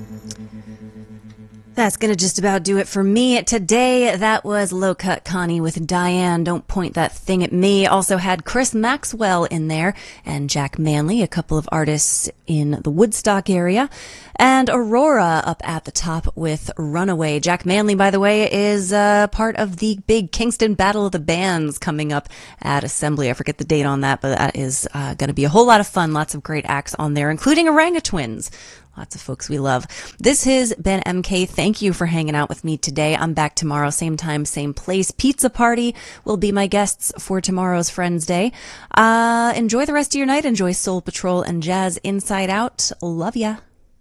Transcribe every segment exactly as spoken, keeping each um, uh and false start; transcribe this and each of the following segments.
That's going to just about do it for me today. That was Low Cut Connie with Diane, Don't Point That Thing at Me. Also had Chris Maxwell in there and Jack Manley, a couple of artists in the Woodstock area. And Aurora up at the top with Runaway. Jack Manley, by the way, is uh, part of the big Kingston Battle of the Bands coming up at Assembly. I forget the date on that, but that is uh, going to be a whole lot of fun. Lots of great acts on there, including Orangutwins. Lots of folks we love. This has been M K. Thank you for hanging out with me today. I'm back tomorrow, same time, same place. Pizza Party will be my guests for tomorrow's Friends Day. Uh, enjoy the rest of your night. Enjoy Soul Patrol and Jazz Inside Out. Love ya.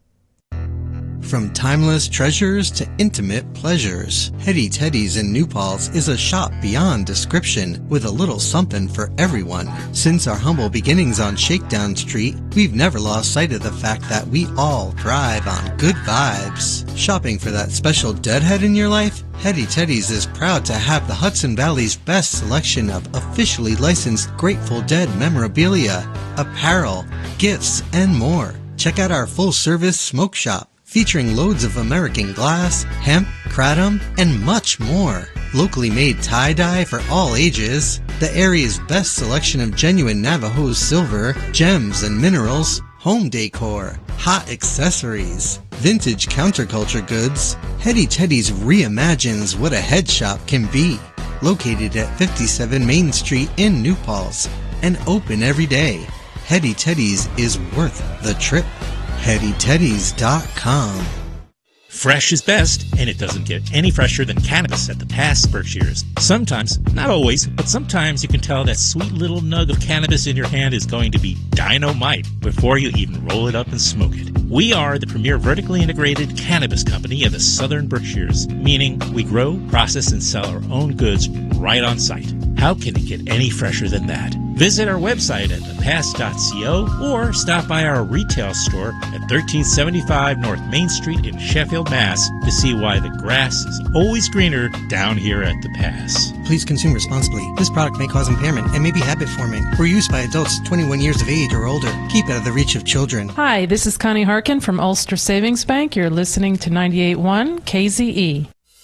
From timeless treasures to intimate pleasures, Hetty Teddy's in New Paltz is a shop beyond description with a little something for everyone. Since our humble beginnings on Shakedown Street, we've never lost sight of the fact that we all thrive on good vibes. Shopping for that special deadhead in your life? Hetty Teddy's is proud to have the Hudson Valley's best selection of officially licensed Grateful Dead memorabilia, apparel, gifts, and more. Check out our full-service smoke shop, featuring loads of American glass, hemp, kratom, and much more. Locally made tie-dye for all ages, the area's best selection of genuine Navajo silver, gems and minerals, home decor, hot accessories, vintage counterculture goods. Hetty Teddy's reimagines what a head shop can be. Located at fifty-seven Main Street in New Paltz and open every day. Hetty Teddy's is worth the trip. Hetty Teddies dot com. Fresh is best, and it doesn't get any fresher than cannabis at the Pass Berkshires. Sometimes, not always, but sometimes you can tell that sweet little nug of cannabis in your hand is going to be dynamite before you even roll it up and smoke it. We are the premier vertically integrated cannabis company of the Southern Berkshires, meaning we grow, process, and sell our own goods right on site. How can it get any fresher than that? Visit our website at the pass dot co or stop by our retail store at thirteen seventy-five North Main Street in Sheffield, Mass to see why the grass is always greener down here at the Pass. Please consume responsibly. This product may cause impairment and may be habit forming. For use by adults twenty-one years of age or older. Keep out of the reach of children. Hi, this is Connie Harkin from Ulster Savings Bank. You're listening to ninety-eight point one K Z E.